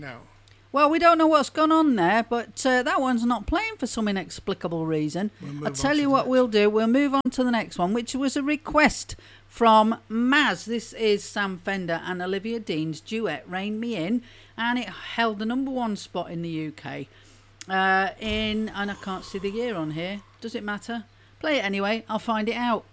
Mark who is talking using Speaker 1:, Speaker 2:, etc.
Speaker 1: No.
Speaker 2: Well, we don't know what's gone on there, but that one's not playing for some inexplicable reason. I'll tell you what we'll do. We'll move on to the next one, which was a request from Maz. This is Sam Fender and Olivia Dean's duet, Rain Me In, and it held the #1 spot in the UK. And I can't see the year on here. Does it matter? Play it anyway. I'll find it out.